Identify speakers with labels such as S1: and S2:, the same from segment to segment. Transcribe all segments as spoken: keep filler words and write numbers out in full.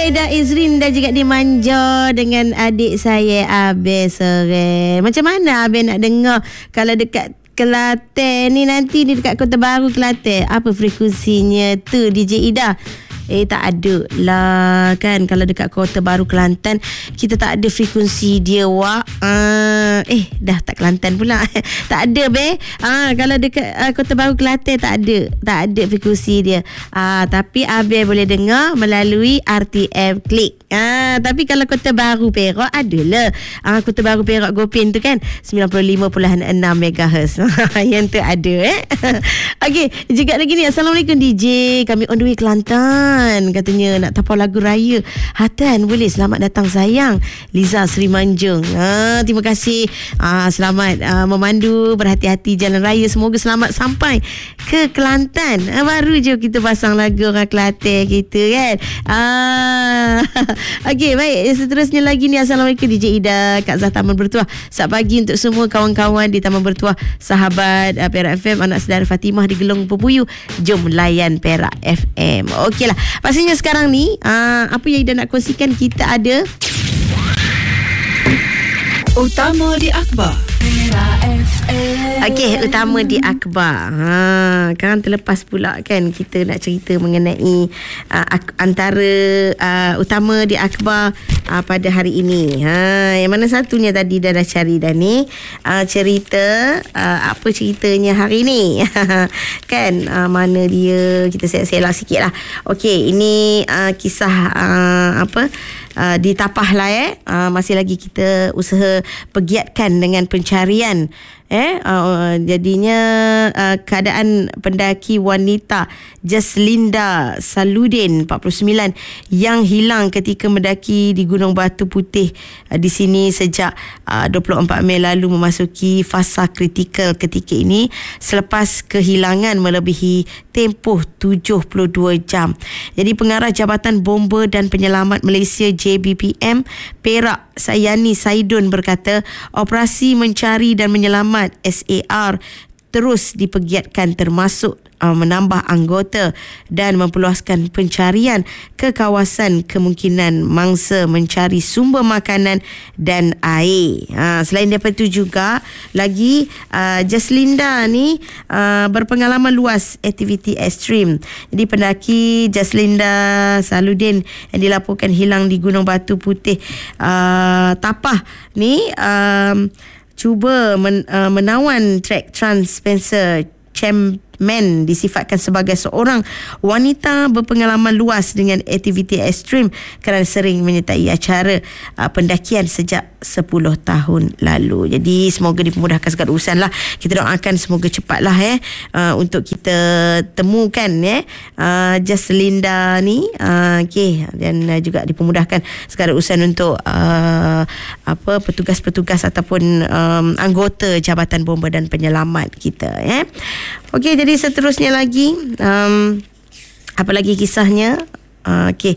S1: Okey, dah Izrin dah juga dimanja dengan adik saya Abel sore. Macam mana Abel nak dengar kalau dekat Kelantan ni nanti ni dekat Kota Baru Kelantan? Apa frekuensinya tu D J Ida? Eh tak ada lah kan. Kalau dekat Kota Baru Kelantan kita tak ada frekuensi dia wak. Uh, eh dah tak Kelantan pula. Tak ada be. Uh, kalau dekat uh, Kota Baru Kelantan tak ada. Tak ada frekuensi dia. Uh, tapi Abel boleh dengar melalui R T M Klik. Uh, tapi kalau Kota Baru Perak adalah. Uh, Kota Baru Perak Gopin tu kan sembilan puluh lima perpuluhan enam megahertz. Yang tu ada eh. Okey, juga lagi ni. Assalamualaikum D J. Kami on the way Kelantan. Katanya nak tapau lagu raya Hatan boleh. Selamat datang sayang, Liza Sri Manjung. ha, Terima kasih. ha, Selamat ha, memandu, berhati-hati jalan raya. Semoga selamat sampai ke Kelantan. ha, Baru je kita pasang lagu orang Kelantan kita kan. ha, Okey, baik. Seterusnya lagi ni. Assalamualaikum D J Ida, Kak Zah Taman Bertuah. Selamat pagi untuk semua kawan-kawan di Taman Bertuah, sahabat uh, Perak F M, anak saudara Fatimah di Gelong Pebuyu. Jom layan Perak F M. Okeylah. Pastinya sekarang ni uh, apa yang Ida nak kongsikan, kita ada
S2: Utama di Akhbar Perak F M.
S1: Okey, utama di akhbar. Ha, kan terlepas pula kan kita nak cerita mengenai uh, ak- antara uh, utama di akhbar uh, pada hari ini. Ha, yang mana satunya tadi dah dah cari dah ni uh, cerita uh, apa ceritanya hari ni. Kan uh, mana dia, kita selak-selak sikit lah. Okey, ini uh, kisah uh, apa Uh, di Tapah lah eh. Uh, masih lagi kita usaha pegiatkan dengan pencarian. Eh, uh, jadinya uh, keadaan pendaki wanita Jaslinda Saludin empat puluh sembilan yang hilang ketika mendaki di Gunung Batu Putih uh, di sini sejak uh, dua puluh empat Mei lalu memasuki fasa kritikal ketika ini selepas kehilangan melebihi tempoh tujuh puluh dua jam. Jadi pengarah Jabatan Bomba dan Penyelamat Malaysia J B P M Perak Sayani Saidun berkata operasi mencari dan menyelamat S A R terus dipegiatkan termasuk uh, menambah anggota dan memperluaskan pencarian ke kawasan kemungkinan mangsa mencari sumber makanan dan air. Ha, selain daripada itu juga lagi uh, Jaslinda ni uh, berpengalaman luas aktiviti ekstrim. Jadi pendaki Jaslinda Saludin yang dilaporkan hilang di Gunung Batu Putih uh, Tapah ni um, cuba men, uh, menawan trek Trans Spencer Chairman disifatkan sebagai seorang wanita berpengalaman luas dengan aktiviti ekstrim kerana sering menyertai acara uh, pendakian sejak sepuluh tahun lalu. Jadi semoga dipermudahkan segala urusan lah. Kita doakan semoga cepatlah eh uh, untuk kita temukan eh uh, Jaslinda ni uh, okey, dan uh, juga dipermudahkan segala urusan untuk uh, apa petugas-petugas ataupun um, anggota Jabatan Bomba dan Penyelamat kita eh. Okey, jadi seterusnya lagi um, apa lagi kisahnya? Uh, okey.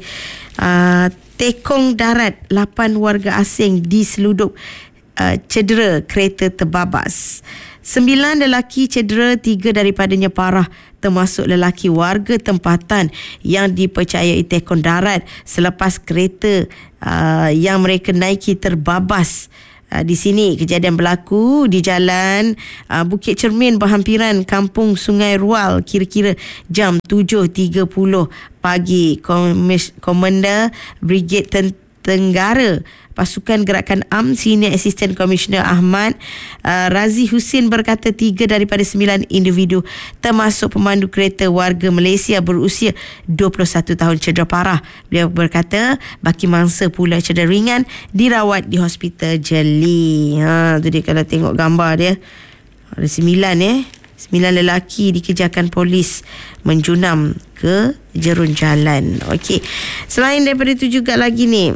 S1: Uh, Tekong darat lapan warga asing diseludup, uh, cedera kereta terbabas. Sembilan lelaki cedera, tiga daripadanya parah termasuk lelaki warga tempatan yang dipercayai tekong darat selepas kereta uh, yang mereka naiki terbabas. Uh, di sini kejadian berlaku di jalan uh, Bukit Cermin berhampiran Kampung Sungai Rual kira-kira jam tujuh tiga puluh pagi. Komis- Komander Brigade Ten- Tenggara Pasukan Gerakan A M Senior Assistant Commissioner Ahmad uh, Razi Husin berkata tiga daripada sembilan individu termasuk pemandu kereta warga Malaysia berusia dua puluh satu tahun cedera parah. Beliau berkata baki mangsa pula cedera ringan dirawat di Hospital Jeli. Ha, tu dia kalau tengok gambar dia. Ada sembilan eh. Sembilan lelaki dikejarkan polis menjunam ke jerun jalan. Okey. Selain daripada itu juga lagi ni,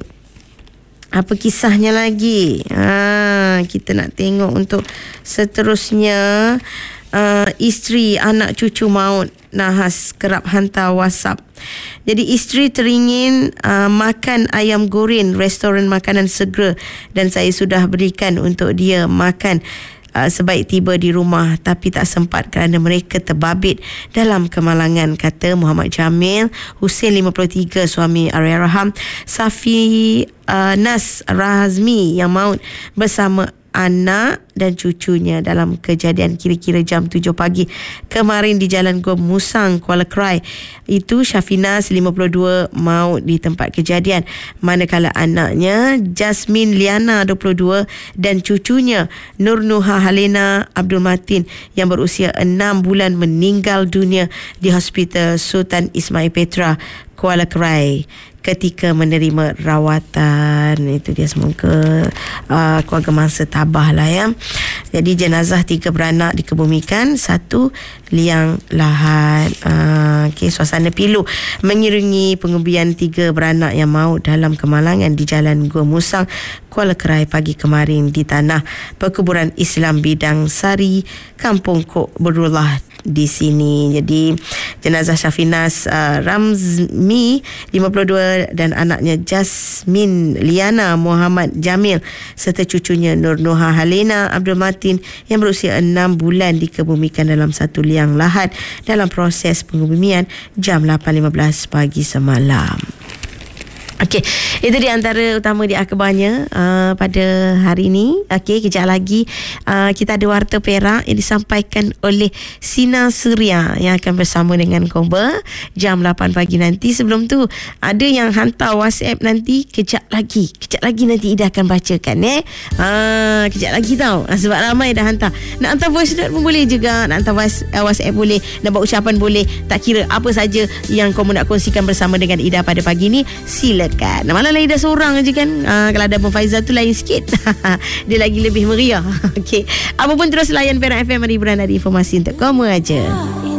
S1: apa kisahnya lagi? Ha, kita nak tengok untuk seterusnya. Uh, isteri anak cucu maut nahas kerap hantar WhatsApp. Jadi isteri teringin uh, makan ayam goreng restoran makanan segera dan saya sudah berikan untuk dia makan uh, sebaik tiba di rumah tapi tak sempat kerana mereka terbabit dalam kemalangan, kata Muhammad Jamil Hussein lima puluh tiga, suami Allahyarham Safi uh, Nas Razmi yang maut bersama anak dan cucunya dalam kejadian kira-kira jam tujuh pagi kemarin di Jalan Gua Musang, Kuala Krai. Itu Syafinas lima puluh dua maut di tempat kejadian, manakala anaknya Jasmine Liana dua puluh dua dan cucunya Nur Nuha Halena Abdul Matin yang berusia enam bulan meninggal dunia di Hospital Sultan Ismail Petra, Kuala Krai ketika menerima rawatan. Itu dia, semoga uh, keluarga mangsa tabah lah ya. Jadi jenazah tiga beranak dikebumikan, satu liang lahat. Uh, okay, suasana pilu mengiringi pengubian tiga beranak yang maut dalam kemalangan di Jalan Gua Musang, Kuala Krai pagi kemarin di tanah perkuburan Islam Bidang Sari, Kampung Kok Berullah di sini. Jadi jenazah Syafinas uh, Ramzmi lima puluh dua dan anaknya Jasmine Liana Muhammad Jamil serta cucunya Nur Nuha Halena Abdul Matin yang berusia enam bulan dikebumikan dalam satu liang lahat dalam proses pengubumian jam lapan lima belas pagi semalam. Okey, itu di antara utama di akhbarnya uh, pada hari ini. Okey, kejap lagi uh, kita ada Warta Perak yang disampaikan oleh Sina Suria yang akan bersama dengan Komba jam lapan pagi nanti. Sebelum tu ada yang hantar WhatsApp nanti, kejap lagi. Kejap lagi nanti Ida akan bacakan eh. Uh, kejap lagi tau. Uh, sebab ramai dah hantar. Nak hantar voice note pun boleh juga, nak hantar voice, uh, WhatsApp boleh, nak buat ucapan boleh. Tak kira apa saja yang kamu nak kongsikan bersama dengan Ida pada pagi ni, sila kan. Malah Ida seorang je kan. uh, Kalau ada Abang Faizal tu lain sikit. Dia lagi lebih meriah. Okey, apa pun terus layan Perak F M, hiburan ada informasi untuk kamu aja.